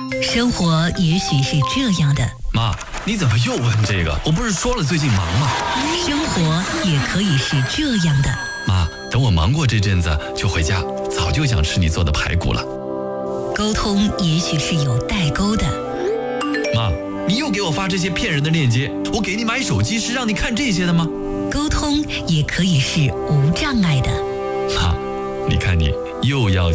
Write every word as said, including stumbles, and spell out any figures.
生活也许是这样的。 妈，你怎么又问这个？我不是说了最近忙吗？ 生活也可以是这样的。 妈，等我忙过这阵子就回家，早就想吃你做的排骨了。 沟通也许是有代沟的。 妈，你又给我发这些骗人的链接，我给你买手机是让你看这些的吗？ 沟通也可以是无障碍的。 妈，你看你又要